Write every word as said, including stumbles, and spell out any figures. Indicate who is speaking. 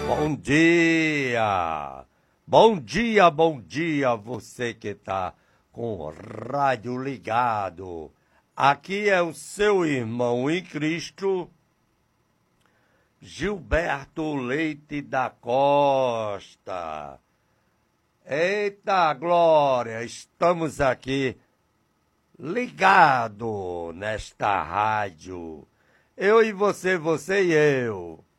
Speaker 1: Bom dia! Bom dia, bom dia, você que tá com o rádio ligado. Aqui é o seu irmão em Cristo, Gilberto Leite da Costa. Eita glória, estamos aqui ligado nesta rádio. Eu e você, você e eu.